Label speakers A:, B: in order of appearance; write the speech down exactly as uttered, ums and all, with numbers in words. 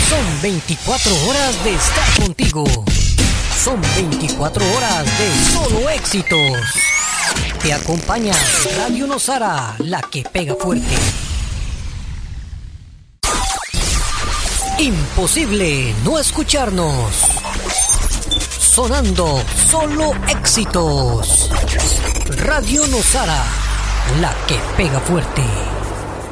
A: Son veinticuatro horas de estar contigo. Son veinticuatro horas de solo éxitos. Te acompaña Radio Nosara, la que pega fuerte. Imposible no escucharnos. Sonando solo éxitos. Radio Nosara, la que pega fuerte.